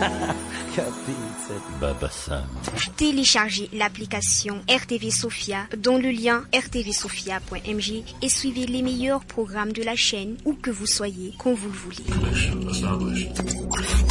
Baba Sam. Téléchargez l'application RTV Sophia dont le lien rtvsophia.mg et suivez les meilleurs programmes de la chaîne où que vous soyez, quand vous le voulez.